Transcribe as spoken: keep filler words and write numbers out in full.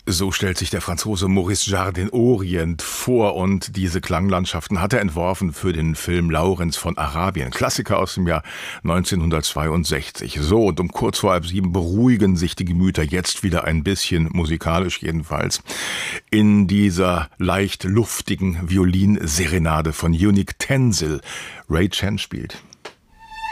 So stellt sich der Franzose Maurice Jarre den Orient vor, und diese Klanglandschaften hat er entworfen für den Film Laurenz von Arabien, Klassiker aus dem Jahr neunzehnhundertzweiundsechzig. So, und um kurz vor halb sieben beruhigen sich die Gemüter jetzt wieder ein bisschen, musikalisch jedenfalls, in dieser leicht luftigen Violinserenade von Unique Tenzil. Ray Chen spielt.